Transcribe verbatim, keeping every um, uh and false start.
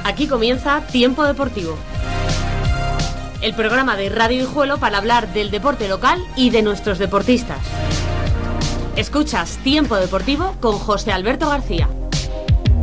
Aquí comienza Tiempo Deportivo, el programa de Radio Guijuelo para hablar del deporte local y de nuestros deportistas. Escuchas Tiempo Deportivo con José Alberto García.